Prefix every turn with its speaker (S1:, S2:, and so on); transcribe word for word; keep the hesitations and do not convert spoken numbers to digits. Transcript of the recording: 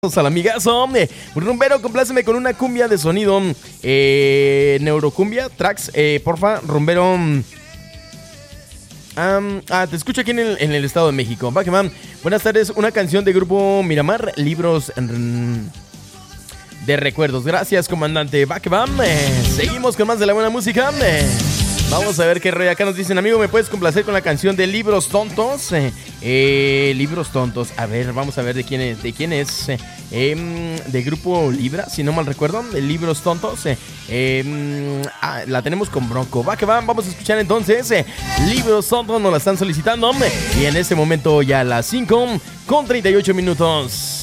S1: Al amigazo, eh, rumbero, compláceme con una cumbia de sonido, eh, neurocumbia, tracks, eh, porfa, rumbero. Um, ah, te escucho aquí en el, en el Estado de México. Va que va. Buenas tardes, una canción de grupo Miramar, libros mm, de recuerdos. Gracias, comandante. Va que va. Eh, seguimos con más de la buena música. Eh, vamos a ver qué rollo. Acá nos dicen, amigo, ¿me puedes complacer con la canción de Libros Tontos? Eh, eh, Libros Tontos. A ver, vamos a ver de quién es. ¿De quién es? Eh, eh, de Grupo Libra, si no mal recuerdo. De Libros Tontos. Eh, eh, ah, la tenemos con Bronco. Va que va. Vamos a escuchar entonces. Eh, Libros Tontos nos la están solicitando. Y en este momento ya a las cinco con treinta y ocho minutos.